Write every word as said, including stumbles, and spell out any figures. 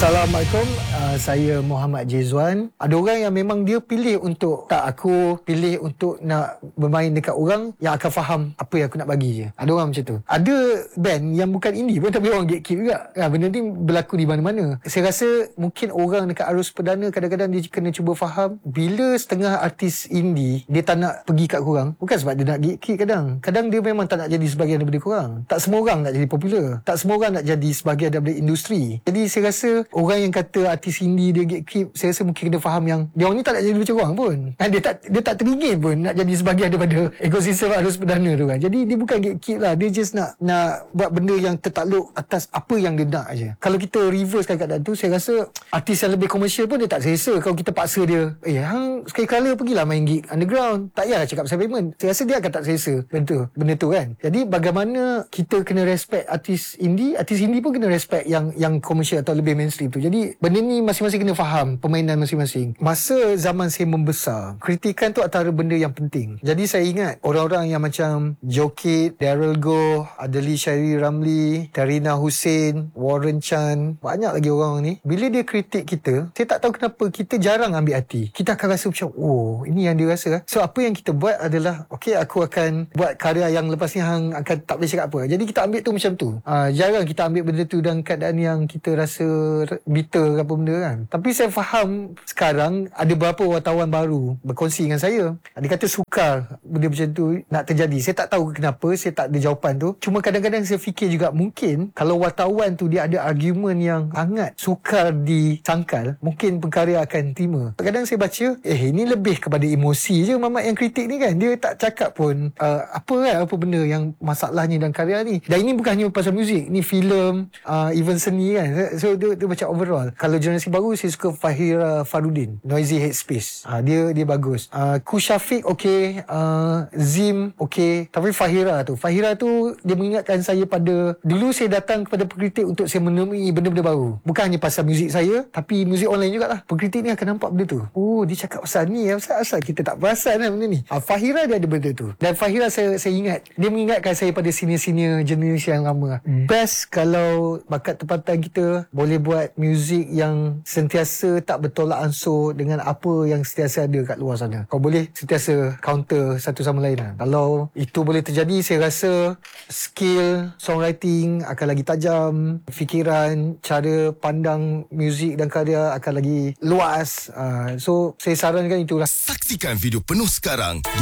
Assalamualaikum, uh, saya Muhammad Jezwan. Ada orang yang memang dia pilih untuk, tak, aku pilih untuk nak bermain dekat orang yang akan faham apa yang aku nak bagi je. Ada orang macam tu. Ada band yang bukan indie pun tapi orang gatekeep juga. Ha, benda ni berlaku di mana-mana. Saya rasa mungkin orang dekat arus perdana kadang-kadang dia kena cuba faham bila setengah artis indie dia tak nak pergi kat korang, bukan sebab dia nak gatekeep kadang. Kadang dia memang tak nak jadi sebahagian daripada korang. Tak semua orang nak jadi popular. Tak semua orang nak jadi sebahagian daripada industri. Jadi saya rasa orang yang kata artis indie dia gatekeep, saya rasa mungkin kena faham yang dia orang ni tak nak jadi macam orang pun. Dia tak dia tak teringin pun nak jadi sebahagian daripada ekosistem arus perdana tu kan. Jadi dia bukan gatekeep lah. Dia just nak nak buat benda yang tertakluk atas apa yang dia nak aja. Kalau kita reverse keadaan tu, saya rasa artis yang lebih komersial pun dia tak selesa kalau kita paksa dia, eh hang sekali-kala pergilah main gig underground. Tak payahlah cakap pasal payment. Saya rasa dia akan tak selesa benda tu, benda tu kan. Jadi bagaimana kita kena respect artis indie, artis indie pun kena respect yang yang komersial atau lebih mainstream tu. Jadi benda ni masing-masing kena faham permainan masing-masing. Masa zaman saya membesar, kritikan tu antara benda yang penting. Jadi saya ingat orang-orang yang macam Joe-Kid, Daryl Goh, Adeli Syairi Ramli, Tarina Hussein, Warren Chan, banyak lagi orang ni. Bila dia kritik kita, saya tak tahu kenapa kita jarang ambil hati. Kita akan rasa macam, oh ini yang dia rasa. So apa yang kita buat adalah, okay, aku akan buat karya yang lepas ni hang akan tak boleh cakap apa. Jadi kita ambil tu macam tu. Uh, jarang kita ambil benda tu dalam keadaan yang kita rasa bitter ke apa benda kan. Tapi saya faham sekarang ada beberapa wartawan baru berkongsi dengan saya. Dia kata sukar benda macam tu nak terjadi. Saya tak tahu kenapa, saya tak ada jawapan tu. Cuma kadang-kadang saya fikir juga mungkin kalau wartawan tu dia ada argument yang sangat sukar dicangkal, mungkin pengkarya akan terima. Kadang saya baca, eh ini lebih kepada emosi je Mamat yang kritik ni kan. Dia tak cakap pun uh, apa kan, apa benda yang masalahnya dalam karya ni. Dan ini bukan hanya pasal muzik, ni filem, uh, even seni kan. So dia, dia macam overall. Kalau generasi baru, saya suka Fahira Farudin, Noisy Headspace. Uh, dia dia bagus. Uh, Ku Syafiq okey, uh, Zim okey. Tapi Fahira tu, Fahira tu dia mengingatkan saya pada dulu saya datang kepada pengkritik untuk saya menemui benda-benda baru. Bukan hanya pasal muzik saya, tapi muzik online jugalah. Pengkritik ni akan nampak benda tu. Oh, dia cakap pasal ni, asal-asal kita tak perasan lah benda ni. Uh, Fahira dia ada benda tu. Dan Fahira saya saya ingat, dia mengingatkan saya pada senior-senior generasi yang lama. Hmm. Best kalau bakat tempatan kita boleh buat muzik yang sentiasa tak bertolak ansur dengan apa yang sentiasa ada kat luar sana. Kau boleh sentiasa counter satu sama lain lah. Kalau itu boleh terjadi, saya rasa skill songwriting akan lagi tajam, fikiran, cara pandang muzik dan karya akan lagi luas. Uh, so saya sarankan itulah. Saksikan video penuh sekarang di